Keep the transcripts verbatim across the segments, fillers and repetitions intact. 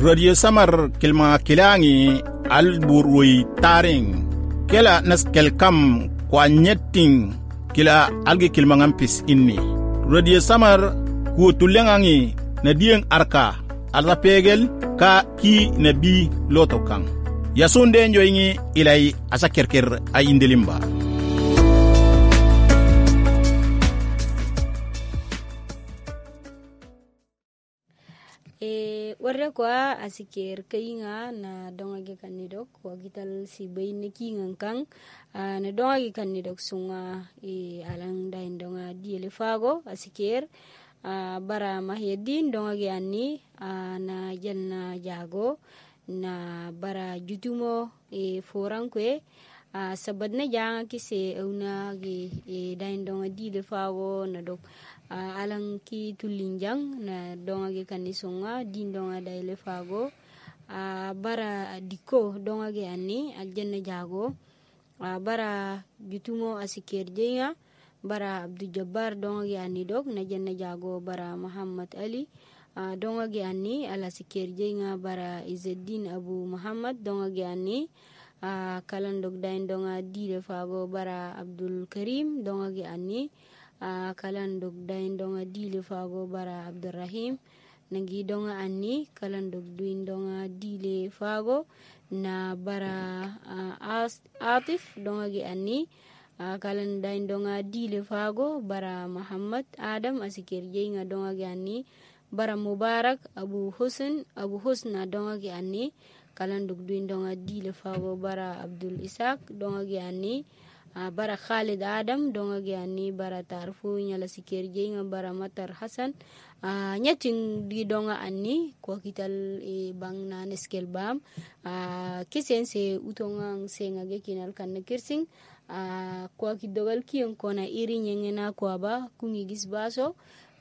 Radio Samar kilma kilangi alburui taring kela naskel kam kwa nyetting kila algi kilma ngampis inni. Radio Samar ku tulengangi na dieng arka alra pegel ka ki nabi lotokang. Yasunde njoingi ilai asa kerker ay indelimba. E warre kwa asikir kayinga na dongage kanidok kwa gital si bayne kingan kang uh, na dongage kanidok sunga e alang dain donga diele fago asikir uh, bara mahyedin dongage anni uh, na jalna jago na bara jutumo e forankwe uh, sabadna janga kise una gi e dain donga diele fago na dok Uh, alang ki tulinjang na donga ge kanisonga din donga daile fago uh, bara diko donga ge anni aljanna jago uh, bara jutumo asikir jenga bara Abdul Jabbar donga ge anni dok na janna jago bara Muhammad Ali uh, donga ge anni ala sikir jenga bara Izzeddin Abu Muhammad donga ge anni uh, kalan dok dain donga dile fago bara Abdul Karim donga ge anni Uh, kalan dog dain donga dile fago bara Abdurrahim nagi donga anni kalan dog duin donga dile fago na bara uh, As- Atif donga ge anni uh, kalan dain donga dile fago bara Muhammad Adam asikir jenga donga ge anni bara Mubarak Abu Husn Abu Husna donga ge anni kalan dog duin donga dile fago bara Abdul Ishaq donga ge anni Uh, bara Khalid Adam donga gianni bara tarfu nyala sikir jenga bara Matar Hasan uh, nyating di donga anni kwa kital e bang na neskel bam uh, kisen se utongang se ngage kinal kan kirsing uh, kwa kidogal kiyon kona iri nyengena kwa ba kungigis baso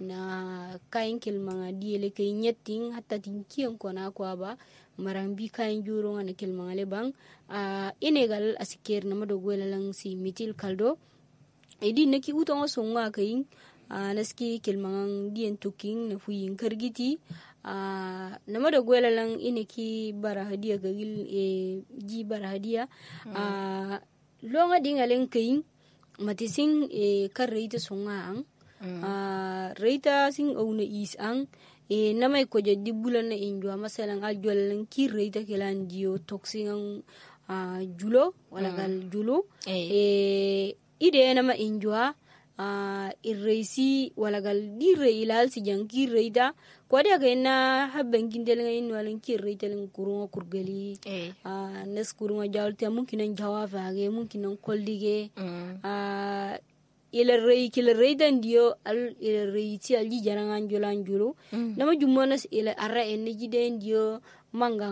na kain kil mga diele kay nyating hatta tin kiyon kona kwa ba marambi kain juro nga nakil mga lebang uh, inegal asikir na madogwela lang si Mitil Kaldo edi naki utong songa kain uh, naski kil mga dien tuking na fuyin kargiti uh, na madogwela lang ineki barahadia gagil e ji barahadia uh, longa dingaling kain matising e karreita songa ang mm. uh, reita sing ouna is ang e namay ko jadi bulan na injua masalang ajual lang kirita kelan dio toxing uh, julo wala gal mm. julo eh. e ide nama injua uh, irreisi wala gal dire ilal si jang kirita ko dia kena habeng kindel ngain walang kirita lang kurunga kurgali eh. uh, nes kurunga jawlte mungkin ang jawafa ge mungkin ang koldige mm. uh, ila rei kila rei dan dio al ila rei ti alji jarangan jolan julu mm. nama jumonas ila ara energy den dio manga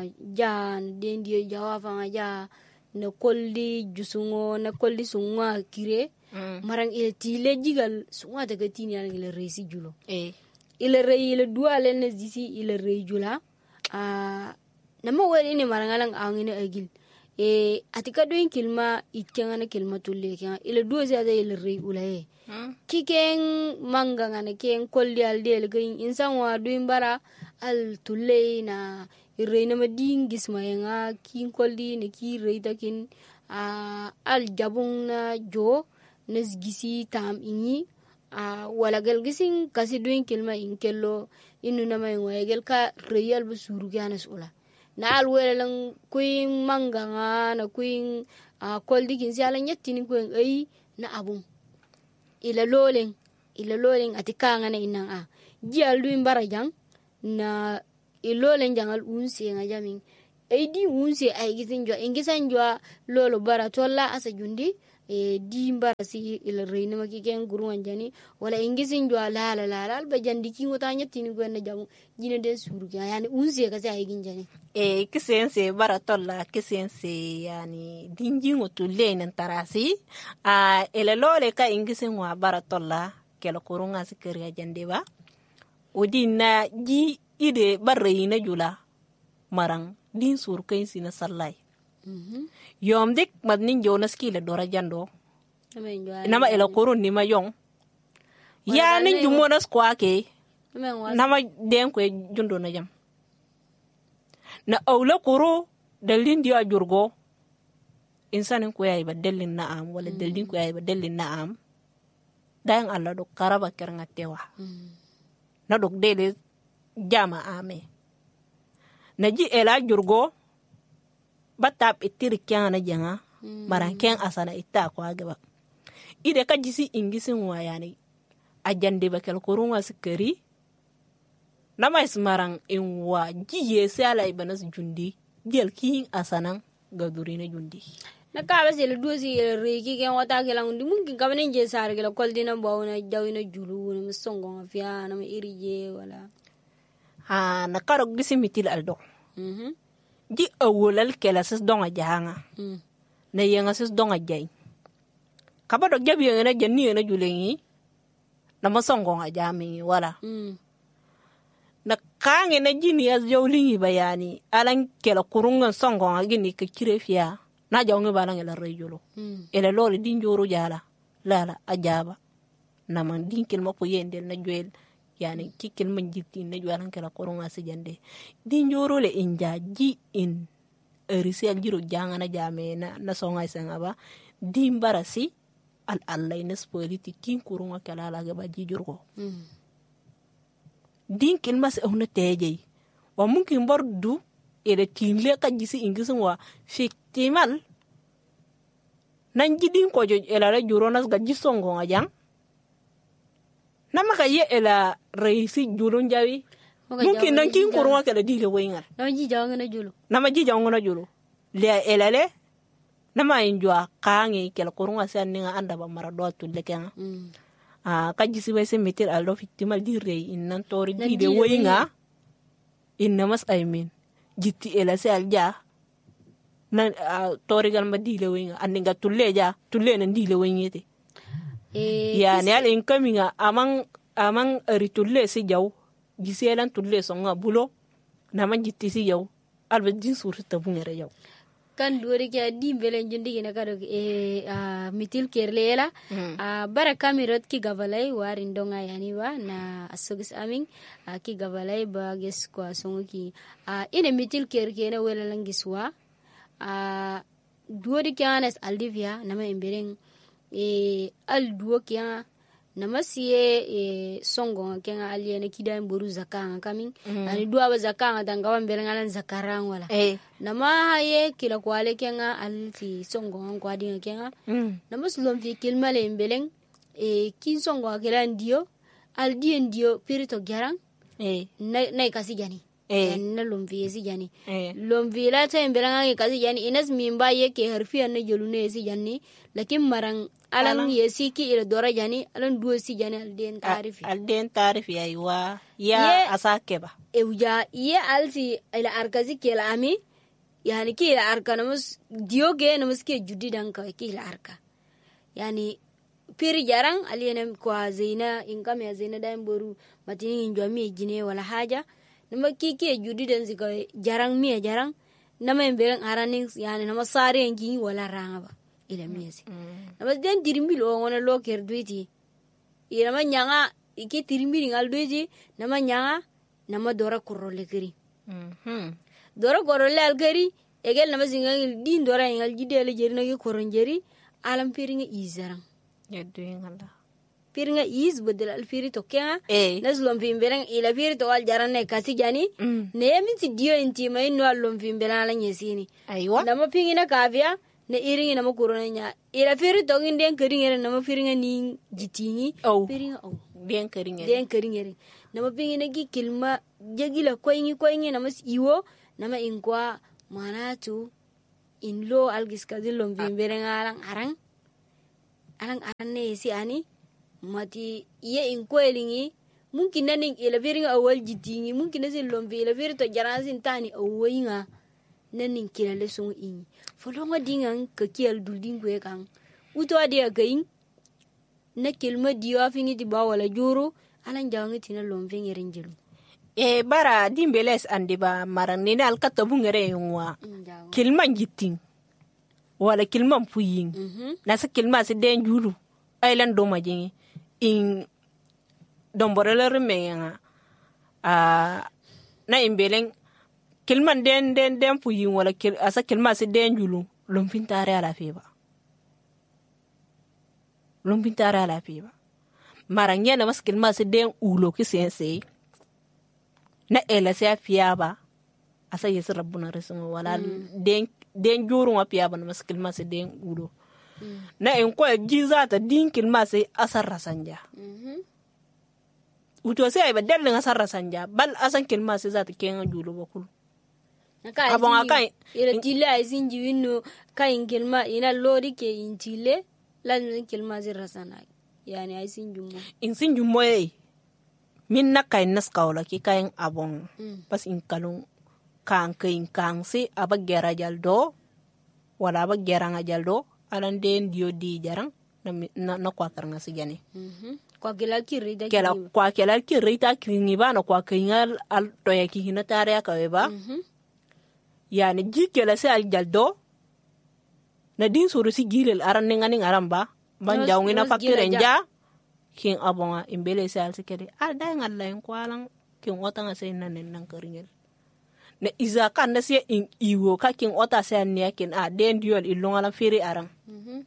jan den dio jawafa ja na kolli jusungo na kolli sunga kire mm. marang ila tile jigal sunga daga tini al ila rei si julo eh ila rei ila dua len disi ila rei jula a uh, nama wali ni marangalang angine agil e atika doin kilma itkanga kilma tulle kya ila duo sia ila rei ulae hmm? Kiken manga ngane ken kolli al del gain insan wa doin bara al tulle na irena mading gisma yanga kin kolli ne ki rei takin a al jabung na jo nes gisi tam inyi a wala gal gisin kasi doin kilma inkello inu na may ngel ka real busuru ganas ula na alwele lang kuin manga nga na kuin uh, koldi kin siya lang yattini kuin ay na abong ila loleng ila loleng atika nga na inang a jia luin barajang na iloleng jangal unsi nga jaming ay di unsi ay gisin jwa ingisan jwa lolo bara tolla asa jundi e di mbara si ila reina makiken gurungan jani wala ingisin jwa la la la la ba jandi ki ngota nyatti ni gwen jamu jine den suru yani unsi ka sai gin jani e kisense bara tolla kisense yani dinji ngotu lenen tarasi a ila lole ka ingisin wa bara tolla kelo kurunga sikirga jande ba odina ji ide barreina jula marang din sur kain sina sallai mm-hmm. Yom dik madnin jonas kila dora jando nama ela korun ni mayong ya nin jumonas kwa ke nama den ko jundo na jam na aula kuro dalin dia jurgo insanin ko yayi ba dalin na'am wala dalin ko yayi ba dalin na'am dan Allah do karaba keranga tewa na dok dele jama ame na ji ela jurgo batap itiri kyana janga maran ken asana itta ko agaba ide ka jisi ingisin wayani ajande bakel kurunga sikari nama ismarang inwa jiye sala ibanas jundi gel king asanang gadurina jundi na ka ba sel dosi reki ken wata kala undi mungkin ka banen je sar kala koldina bawna jawina julu na songo afia na irije wala ha na karo gisi mitil aldo mhm di awolal kala sis donga jahanga mm na yenga sis donga jay kabado jabi na janni na julengi na masongo ajami wala mm na kange na jini as jawlingi bayani alan kala kurungan songo agini ka kirefia na jawngi balang ela rejulo mm ela loli din joro jala lala ajaba na man din kel mapo yendel na joel yani kikkel man jitti na jolan kala kurunga sijande din joro le inja ji in erisi aljiro janga na jame na na songa isanga ba din barasi al allah ines politique kin kurunga kala la ga ba ji jurgo mm din kel mas ehuna teje wa mungkin bordu ede kinle ka jisi ingisun wa fiktimal nan jidin ko jo ela la juronas ga jisongo ngajang namaka ye ela reisi julun jawi mungkin nan kin kurunga kala dile wengal na ji jawanga na julu nama ji jango na julu le ela le nama injwa kangi kala kurunga sanninga anda ba mara do tulle kenga mm ah ka jisi wese meter aldo fiktimal di rei innan tori dile wenga innamas aymin jitti ela se alja na uh, torigal ma dile wenga andinga tulleja tulle na dile wengete eh ya ne al incoming amang amang ari tulle si jaw giselan tulle songa bulo na man jitti si jaw alba din surta bungere jaw kan duwari ke di belen jundi gina kado e a mitil kerlela a bara kamirot ki gavalai warin donga yani wa na asogis amin a ki gavalai ba ges kwa songo ki a ine mitil kerkena wela langiswa a duwari ke anas aldivia nama embereng e al duwo ke nama siye e songo kenga aliene kidan boru zakanga kamin mm. ani duwa ba zakanga dangawa mbelanga lan zakarang wala eh nama haye kila kwale kenga alfi songo kwa dinga kenga mm. nama sulom fi kilmale mbeleng e kin songo kila ndio al die ndio pirito garang eh na na kasi jani eh na lomvi si jani eh lomvi la ta mbelanga kasi jani inas mimba yeke harfiya na jolune si jani lakin marang alang yesi ki ila dora jani alang duo si jani al den tarifi al den tarifi aywa ya Ye- asake ba ewja ye alsi ila arkazi kela ami yani ki ila arka namus dioge namus ke judi danka ki ila arka yani piri jarang aliyena kwa zina inkame ya zina daim boru matini njwa mi jine wala haja nama ki ki judi dan zika jarang mi jarang nama mbeleng araning yani nama sare ngi wala ranga ba ila miezi mm. nama den dirimbi lo ngona lo ker duiti ila ma nyanga iki dirimbi ngal duiti nama nyanga nama dora korole kiri mhm dora korole al kiri egel nama singal din dora ngal jidele jeri nagi koron jeri alam piringa izarang yaddu ngala piringa iz bedel al piri to kenga eh naslom fimberang ila piri to al jarane kasi jani mm. ne minti dio inti mai no allom fimberang la nyesini aywa nama pingina kavia ne iringi nama korona nya ila piri to ngin keringere nama piringa ni jitingi oh piringa oh bien keringe den keringere nama pingina gi kilma jagila koingi koingi nama iwo nama inkwa manatu inlo algis kadilom fimberang alang arang alang arang ne si ani mati iye inkoelingi mungkin nani ila piringa awal jitingi mungkin nasi lomvi ila piri to jarasin tani awayinga nani kila lesong ingi folonga dingang ka kial dulding kwe kang uto adia kaing na kilma diwa fingi ti bawala joro alan jawangi tina lomvi ngerenjelu e bara dimbeles andi ba marani al katabu ngere yungwa kilman jitting wala kilman puyin nasa kilma se den julu ailan do majingi in domborele remenga a na imbeleng kilman den den den puyin wala kil asa kilma si den julu lumpin tare ala feba lumpin tare ala feba maranya na mas kilma si den ulo ki sense na ela se fiaba asa yesu rabbuna resumo wala mm. den den juru wa fiaba na mas kilma si den ulo mm. na en ko jiza ta din kilma si asar rasanja mhm uto se ba dalin asar rasanja bal asan kilma si zata kenga julu bakul abon akai ira tile ay sinji winno kay kilma ina lodi ke intile lan kilma zir rasana yani ay sinji mo in sinji mo e min na kay nas kawla ki kay abon mm. pas in kalung kan kay kan si abagera jaldo wala abagera nga jaldo alan den dio di jarang na na, na kwatar nga sigani mhm kwa kila kirita kila kwa kila kirita kingi ba na kwa kingal al to yaki hinatare ka weba mhm yani jikela se al jaldo na din suru si gilel aran ninga ninga aramba ban jawngina fakire nja king abonga imbele se al sikede al day ngalla en kwalang king ota nga se nanen nang keringel na iza kan na se in iwo ka king ota se ne kin a den diol ilonga la feri arang mhm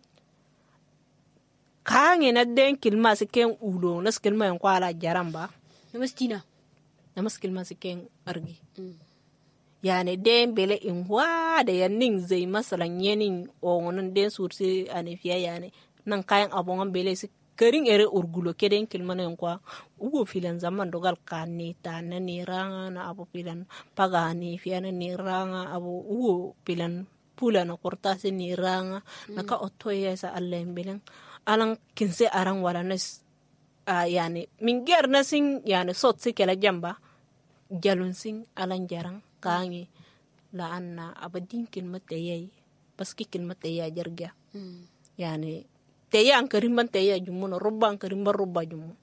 kange na den kilma se ken ulo na skilma en kwala jaramba namastina namaskilma se ken argi mm. yani den bele in wada yanin zai masalan yanin onan den sursi anifiya yani nan kayan abon bele si karin ere urgulo keden kilmanen kwa ugo filan zaman dogal kanni ta na ni ranga na abu filan pagani fiya na ni ranga abu ugo filan pula na kortasi ni ranga mm. naka otoya sa Allah belen alang kinse arang wala nas uh, yani minger nasin yani sot si kala jamba jalun sing alan jarang kangi la anna abadin kilmat tayay paski kilmat tayay jarga mm. yani tayay ang karimban tayay jumo no rubba ang karimban rubba jumo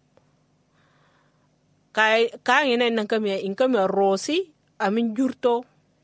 kay kangi na nang kami in kami rosi amin jurto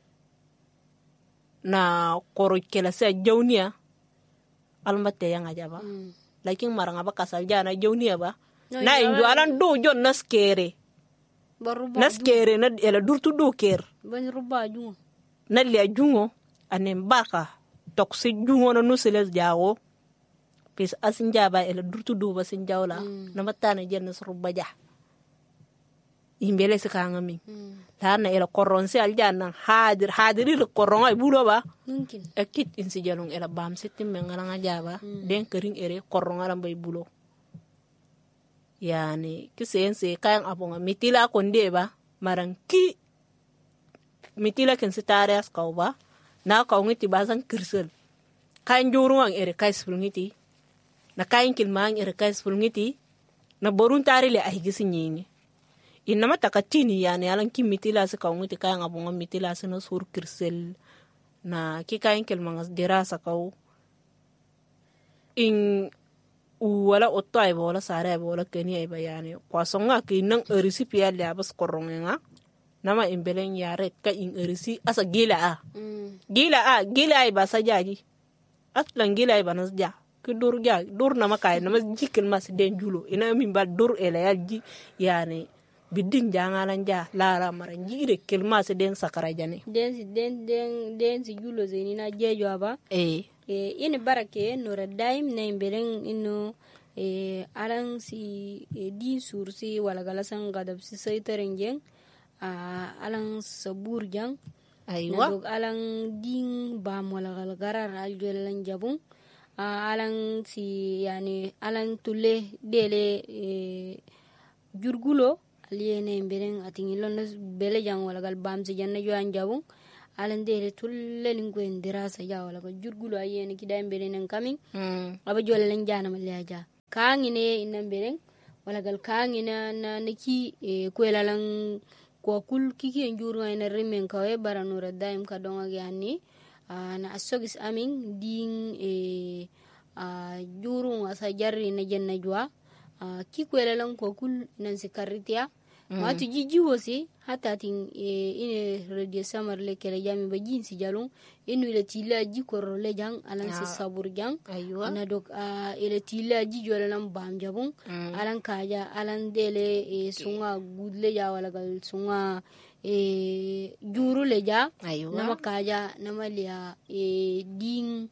na koro kela sa jawniya almat tayay nga jaba mm. laking marang aba kasal jana jawniya ba no, na injo alan do jon naskere naskere na ela durtu do ker ban ruba jungo na le jungo anem baka toksi jungo no nuseles jawo pis asin jaba ela durtu do ba sin jawla mm. na matana jennas ruba ja imbele se kanga mi mm. lana ela koronse aljanna hadir hadiri le koronga bulo ba mungkin ekit insi jalung ela bam setim ngala jaba mm. den kering ere koronga lambay bulo yani kisense kayang abonga mitila konde ba marang ki mitila ken sitarias kau ba na kau ngiti basan kirsel kain joruang ere kais fulngiti na kain kilmang ere kais fulngiti na borun tari le ahigisi nyini inama takatini yani alang ki mitila se kau ngiti kayang abonga mitila se no sur kirsel na ki kain kilmang dirasa kau in wala otto ay wala sare ay wala keni ay bayani kwa songa ki nang erisi pia le abas koronga nama imbelen yare ka in erisi asa gila a mm. gila a gila ay basa jaji atlan gila ay banas ja ki dur ja dur nama kay nama jikin mas den julo ina min ba dur ele yaji yani bidin jangalan ja lara maran jire kelma se den sakara jane den den den den si julo zenina jejo aba eh e ine barake nora daim na imberen ino e alang si e, din sursi wala galasan gadab si saitarenjeng a alang sabur jang aywa dog alang din bam wala galgarar aljolan jabung a alang si yani alang tulle dele e, jurgulo aliene imberen atingilon bele jang wala gal bam si janna jo anjabung alande re tulle lingo indirasa ya wala ko jurgulo ayene kida mbere nan kamin mm. aba jolle lan jana malaja kaangine innan beren wala gal kaangina na naki e ko lalan ko kul kiki njuru ina remen kawe baranura daim ka donga yani na asogis amin din e a juru asa jarri na janna jwa ki ko lalan ko kul nan sikaritiya mm. watu jiji wosi hata tin e ine radio samar le kele jami ba jinsi jalung inu ile tila ji korro le jang alan se sabur jang aywa na dok a ile tila ji jola lam bam jabung mm. alan kaja alan dele e sunga gudle ya wala gal sunga e juru leja Aywa. nama kaja nama liya e ding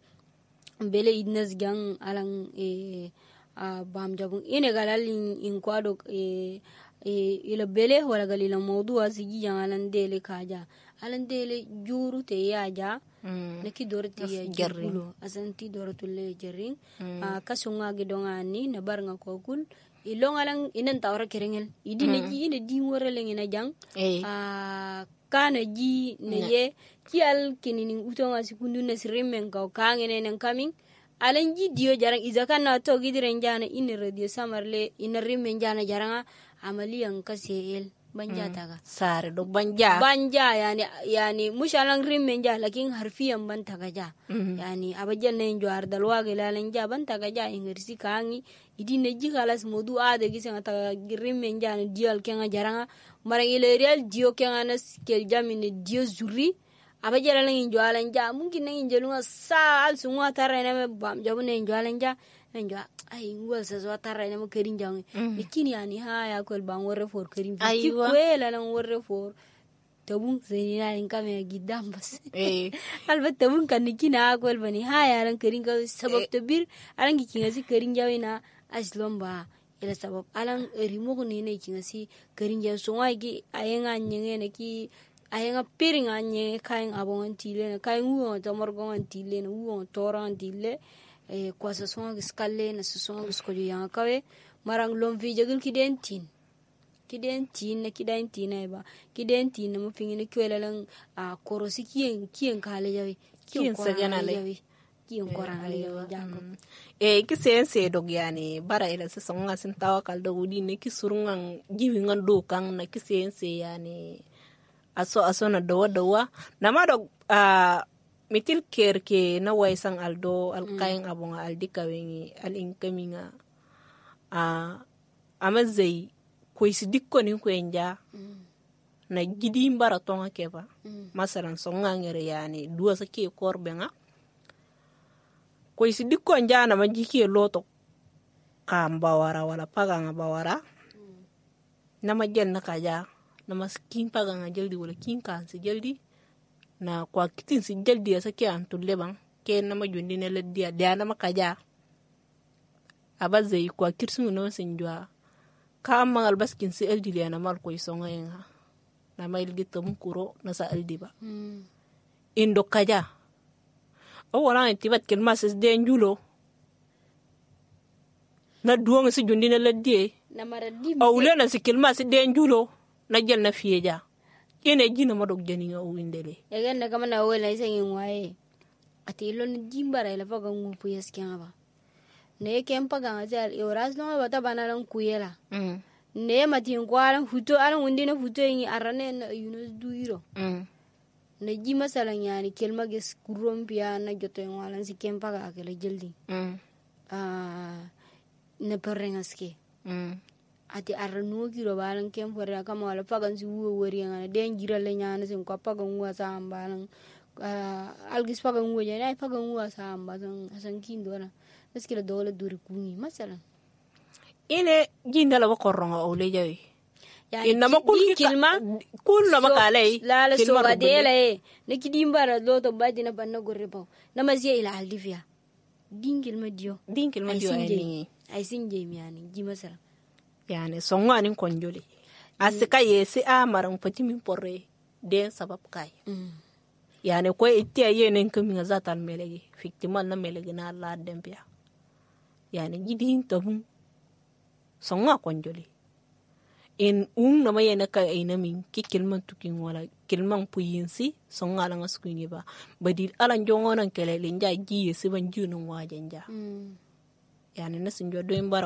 bele idnas gang alang e a bam jabung ine galal in, in kwado e e ila bele wala galila mawdu asigi yang alan dele kaja alan dele juru te yaja Mm. naki dorti ya jarrulo asanti dorotulle jarring Mm. a kasunga gidongani na barnga kokul ilong alang inan tawra kerengel idi mm. neji ina di wora lengina jang Eh. a kana ji ne ye kial kinini utonga sikundu na sirimen ka kangene nan coming alan ji dio jarang izaka na to gidiren jana ina radio samarle ina rimen jana jaranga amaliyan kaseel banja taga sare do banja banja yani yani mushalang rimen ja lakin harfiyan ban taga ja Mhm. yani abajan ne jwar dalwa gelalan ja ban taga ja ingirsi kangi idi ne jikalas modu ade gisen ta rimen ja ne dial kenga jaranga marang ile real dio kenga nas kel jamine dio zuri abajala lan jwalan ja mungkin ne jelunga sa al sunwa tarra ne bam jabune jwalan ja njwa ay ngwa sa zo tarra ne mo kerin jang lakini yani haya ko ban worre for kerin ki Aywa. kwela lan worre for tabun zainina in kame gidam bas Eh. alba tabun kan kina ko bani haya lan kerin ka sabab to bir alan ki kinga si kerin jawina aslom ba ila sabab alan rimo ne ne kinga si kerin jaw so ngai ki ayenga nyenge ne ki ayenga piringa nye kain abon tile ne kain uo to morgon tile ne uo toran tile e kwa sa songa skalle na sa songa skojo yang kawe marang lom vi jagul ki den tin ki den tin na ki den tin na ba ki den tin na mo fingine kwela lang a korosi kien kien kale jawi Kien sagana le. kien koranga le jago e ki sen se dog yani bara ila se songa sin tawakal do wudi ne ki surungan jiwi ngan do kan na ki sen se yani aso aso na do do na ma dog a mitil ker ke na waisan aldo alkain abunga aldika wengi al inkaminga a amazai ko isi dikko ni ko enja na gidi mbara tonga keba masalan songa ngere yani duwa sa ke korbenga ko isi dikko enja na majiki loto kam bawara wala paganga bawara na majel na kaja na maskin paganga jeldi wala kin kan si jeldi na kwa kitin si jeldi ya saki antulle bang ke na majundi ne leddia dia na makaja abaze kwa kirsu no sinjwa ka mangal baskin si eldi le na mal ko isonga enga na mail gitam kuro na sa eldi ba indo kaja o wala tibat kel mases de njulo na duong si jundi ne leddi na maradi o wule na si kel mases de njulo na jel na fieja ene jina madog jani nga uindele yagen na kama na wela isa ngwae ati lo ni jimbara ila faga ngupu yeskenga ba ne kempa ga ngal yoras no ba ta banalan kuyela mm ne mati ngwaran huto alan undine huto yin arane na yunus duiro mm na ji masalan yani kelma ges kurompia na joto ngwalan si kempa ga akela jeldi mm ah ne perrengaske mm ati arnu kiro balan kem fora kama wala pagan si wo wori ngana den girale nyana sim ko pagan wa sambalan algis pagan wo jana pagan wa samba san san kindona naskila dole duri kungi masalan ine jinda la koronga o le jawi yani inna ma kul kilma kul na makalai la la so gadela e ne kidimbara loto badina banna gorre baw na maziya ila aldivia dingil ma dio dinkil ma dio ani ay sinje mi yani ji masalan yani songwani konjoli asika yesi amaran fatimi porre de sabab kai mm. yani ko itti ayenen kami zatal melegi fiktimal na melegi na la dempia yani gidin tabun songa konjoli in un na mayena ka ina min ki kilman tukin wala kilman puyinsi songa la ngaskungi ba badil alan jongonan kelele nja giye siban junun wajenja mm. yani nasin jodo mbara